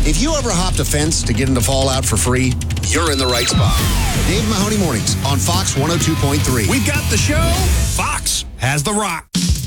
If you ever hopped a fence to get into Fallout for free, you're in the right spot. Dave Mahoney Mornings on Fox 102.3. We've got the show. Fox has the rock.